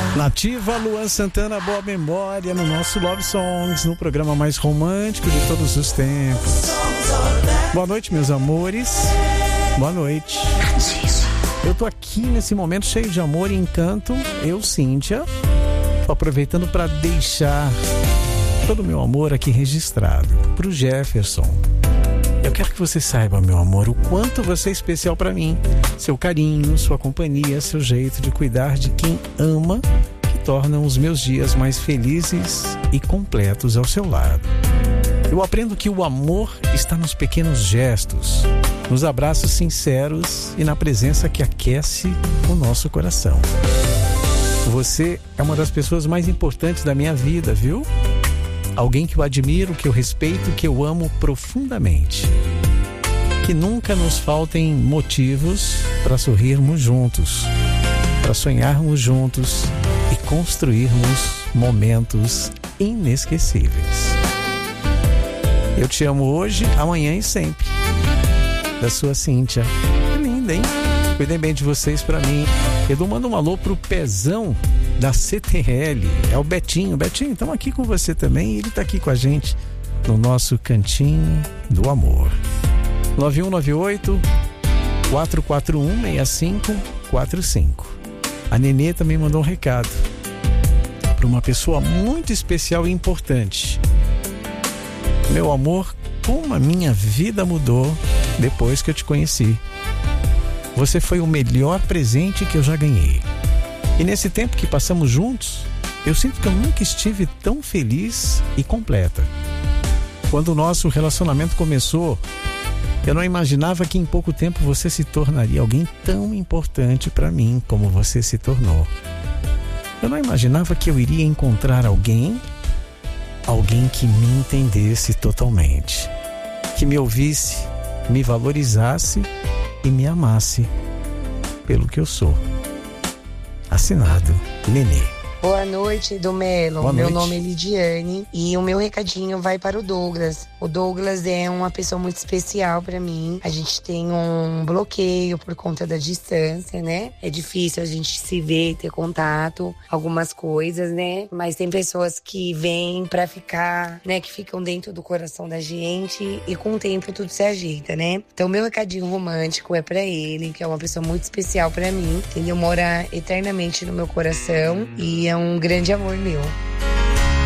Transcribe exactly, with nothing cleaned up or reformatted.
Nativa, Luan Santana, boa memória no nosso Love Songs, no programa mais romântico de todos os tempos. Boa noite, meus amores. Boa noite. Eu tô aqui nesse momento cheio de amor e encanto. Eu, Cíntia, tô aproveitando para deixar todo o meu amor aqui registrado pro Jefferson. Eu quero que você saiba, meu amor, o quanto você é especial para mim. Seu carinho, sua companhia, seu jeito de cuidar de quem ama, que tornam os meus dias mais felizes e completos ao seu lado. Eu aprendo que o amor está nos pequenos gestos, nos abraços sinceros e na presença que aquece o nosso coração. Você é uma das pessoas mais importantes da minha vida, viu? Alguém que eu admiro, que eu respeito, que eu amo profundamente. Que nunca nos faltem motivos para sorrirmos juntos, para sonharmos juntos e construirmos momentos inesquecíveis. Eu te amo hoje, amanhã e sempre. Da sua Cíntia. Que linda, hein? Cuidem bem de vocês pra mim. Edu, manda um alô pro Pezão da C T L. É o Betinho. Betinho, estamos aqui com você também. Ele tá aqui com a gente no nosso Cantinho do Amor. nove um nove oito, quatro quatro um, seis cinco quatro cinco. A Nenê também mandou um recado para uma pessoa muito especial e importante. Meu amor, como a minha vida mudou depois que eu te conheci. Você foi o melhor presente que eu já ganhei. E nesse tempo que passamos juntos, eu sinto que eu nunca estive tão feliz e completa. Quando o nosso relacionamento começou, eu não imaginava que em pouco tempo você se tornaria alguém tão importante para mim como você se tornou. Eu não imaginava que eu iria encontrar alguém Alguém que me entendesse totalmente, que me ouvisse, me valorizasse e me amasse pelo que eu sou. Assinado, Nenê. Boa noite, do Melo. Boa meu noite. nome é Lidiane e o meu recadinho vai para o Douglas. O Douglas é uma pessoa muito especial para mim. A gente tem um bloqueio por conta da distância, né? É difícil a gente se ver, ter contato, algumas coisas, né? Mas tem pessoas que vêm para ficar, né? Que ficam dentro do coração da gente e com o tempo tudo se ajeita, né? Então, meu recadinho romântico é para ele, que é uma pessoa muito especial para mim, entendeu? Mora eternamente no meu coração e é um grande amor meu.